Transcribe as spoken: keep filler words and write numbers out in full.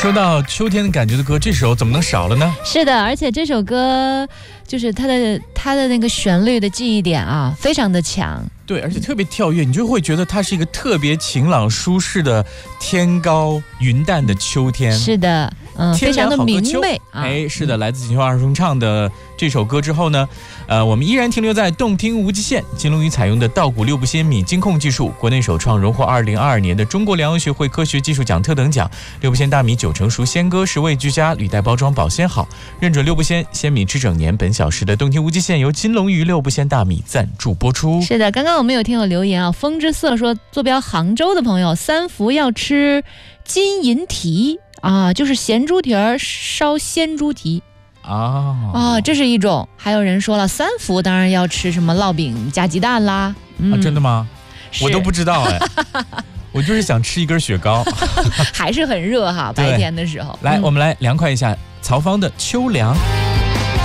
说到秋天的感觉的歌，这首怎么能少了呢？ 是的，而且这首歌就是它的它的那个旋律的记忆点啊，非常的强。 对，而且特别跳跃，你就会觉得它是一个特别晴朗舒适的天高云淡的秋天。 是的，嗯，非常的明媚啊。 哎，是的，来自锦绣二重唱的这首歌之后呢，呃，我们依然停留在动听无极限。金龙鱼采用的稻谷六不鲜米精控技术，国内首创荣获二零二二年的中国粮油学会科学技术奖特等奖。六不鲜大米九成熟鲜歌，食味俱佳，履带包装保鲜好，认准六不鲜，鲜米吃整年。本小时的动听无极限由金龙鱼六不鲜大米赞助播出。 是的，刚刚我们有听友留言啊，风之色说，坐标杭州的朋友，三伏要吃金银蹄啊，就是咸猪蹄儿烧鲜猪蹄。 啊啊，这是一种。还有人说了，三伏当然要吃什么烙饼加鸡蛋啦。 嗯、啊，真的吗？我都不知道哎。我就是想吃一根雪糕。 还是很热哈，白天的时候。 来、 嗯、 我们来凉快一下曹芳的秋凉。